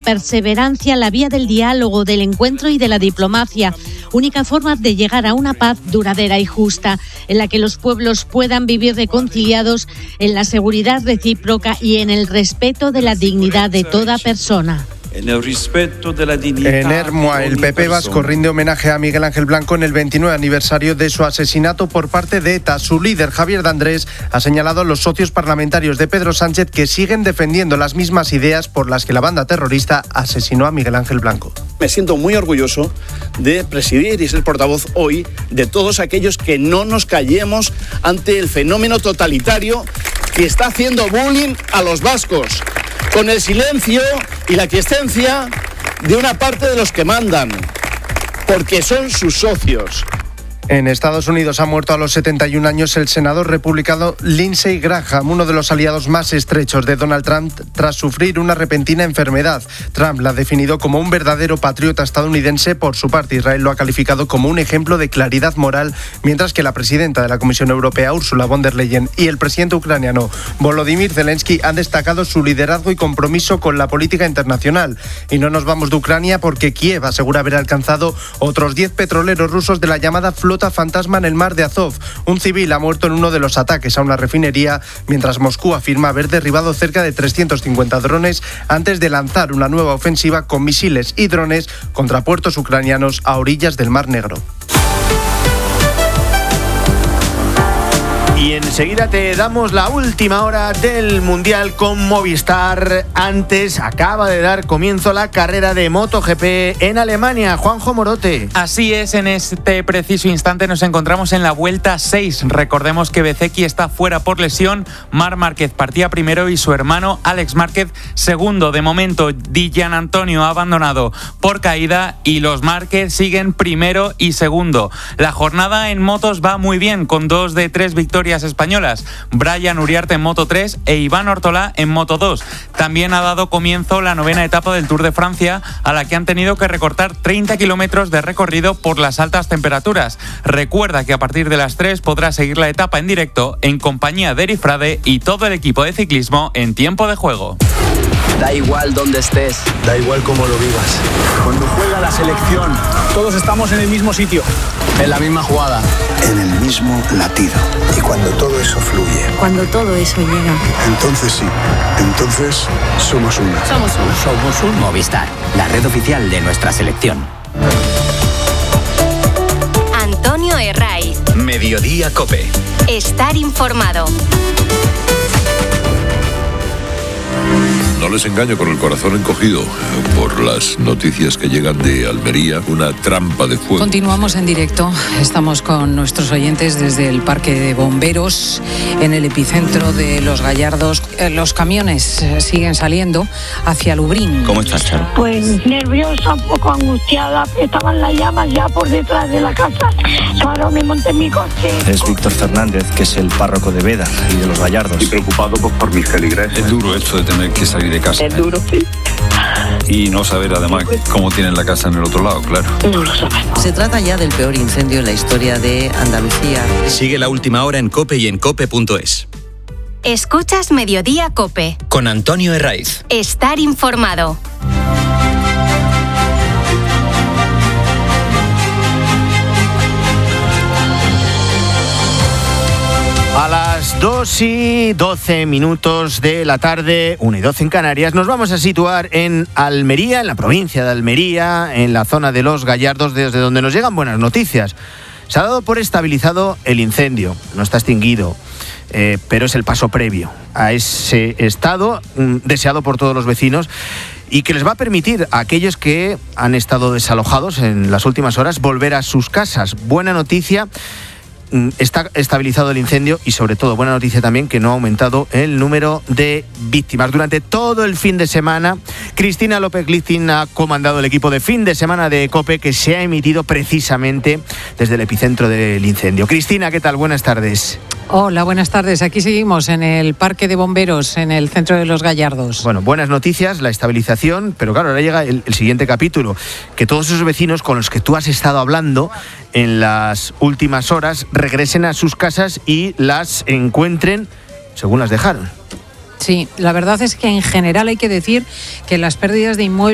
perseverancia en la vía del diálogo, del encuentro y de la diplomacia. Única forma de llegar a una paz duradera y justa, en la que los pueblos puedan vivir reconciliados en la seguridad recíproca y en el respeto de la dignidad de toda persona. En el respeto de la dignidad. En Ermua, el PP vasco rinde homenaje a Miguel Ángel Blanco en el 29 aniversario de su asesinato por parte de ETA. Su líder, Javier de Andrés, ha señalado a los socios parlamentarios de Pedro Sánchez que siguen defendiendo las mismas ideas por las que la banda terrorista asesinó a Miguel Ángel Blanco. Me siento muy orgulloso de presidir y ser portavoz hoy de todos aquellos que no nos callemos ante el fenómeno totalitario que está haciendo bullying a los vascos, con el silencio y la aquiescencia de una parte de los que mandan, porque son sus socios. En Estados Unidos ha muerto a los 71 años el senador republicano Lindsey Graham, uno de los aliados más estrechos de Donald Trump tras sufrir una repentina enfermedad. Trump la ha definido como un verdadero patriota estadounidense. Por su parte, Israel lo ha calificado como un ejemplo de claridad moral, mientras que la presidenta de la Comisión Europea, Ursula von der Leyen, y el presidente ucraniano, Volodymyr Zelensky, han destacado su liderazgo y compromiso con la política internacional. Y no nos vamos de Ucrania porque Kiev asegura haber alcanzado otros 10 petroleros rusos de la llamada flota fantasma en el mar de Azov. Un civil ha muerto en uno de los ataques a una refinería, mientras Moscú afirma haber derribado cerca de 350 drones antes de lanzar una nueva ofensiva con misiles y drones contra puertos ucranianos a orillas del Mar Negro. Y enseguida te damos la última hora del Mundial con Movistar. Antes acaba de dar comienzo la carrera de MotoGP en Alemania. Juanjo Morote. Así es, en este preciso instante nos encontramos en la vuelta 6. Recordemos que Bezzecchi está fuera por lesión. Marc Márquez partía primero y su hermano Alex Márquez segundo. De momento, Di Giannantonio ha abandonado por caída y los Márquez siguen primero y segundo. La jornada en motos va muy bien, con 2 de 3 victorias españolas. Brian Uriarte en Moto 3 e Iván Ortolá en Moto 2. También ha dado comienzo la 9ª etapa del Tour de Francia, a la que han tenido que recortar 30 kilómetros de recorrido por las altas temperaturas. Recuerda que a partir de las 3 podrás seguir la etapa en directo en compañía de Eri Frade y todo el equipo de ciclismo en Tiempo de Juego. Da igual dónde estés, da igual cómo lo vivas. Cuando juega la selección, todos estamos en el mismo sitio, en la misma jugada, en el mismo latido. Y cuando todo eso fluye, cuando todo eso llega, entonces sí, entonces somos uno. Somos un Movistar, la red oficial de nuestra selección. Antonio Herraiz. Mediodía COPE. Estar informado. No les engaño, con el corazón encogido por las noticias que llegan de Almería, una trampa de fuego. Continuamos en directo, estamos con nuestros oyentes desde el Parque de Bomberos, en el epicentro de Los Gallardos. Los camiones siguen saliendo hacia Lubrín. ¿Cómo estás, Charo? Pues nerviosa, un poco angustiada, estaban las llamas ya por detrás de la casa. Ahora me monté en mi coche. Es Víctor Fernández, que es el párroco de Veda y de Los Gallardos. Y preocupado por mis feligreses. Es duro esto de tener que salir de casa. Es duro, sí. Y no saber además cómo tienen la casa en el otro lado, claro. No lo sabemos. Se trata ya del peor incendio en la historia de Andalucía. Sigue la última hora en COPE y en COPE.es. Escuchas Mediodía COPE. Con Antonio Herraiz. Estar informado. A las 2:12 de la tarde, 1:12 en Canarias, nos vamos a situar en Almería, en la provincia de Almería, en la zona de Los Gallardos, desde donde nos llegan buenas noticias. Se ha dado por estabilizado el incendio, no está extinguido, pero es el paso previo a ese estado deseado por todos los vecinos y que les va a permitir a aquellos que han estado desalojados en las últimas horas volver a sus casas. Buena noticia. Está estabilizado el incendio y, sobre todo, buena noticia también que no ha aumentado el número de víctimas. Durante todo el fin de semana, Cristina López-Listing ha comandado el equipo de fin de semana de COPE, que se ha emitido precisamente desde el epicentro del incendio. Cristina, ¿qué tal? Buenas tardes. Hola, buenas tardes. Aquí seguimos en el Parque de Bomberos, en el centro de Los Gallardos. Bueno, buenas noticias, la estabilización, pero claro, ahora llega el siguiente capítulo, que todos esos vecinos con los que tú has estado hablando en las últimas horas regresen a sus casas y las encuentren según las dejaron. Sí, la verdad es que en general hay que decir que las pérdidas de inmuebles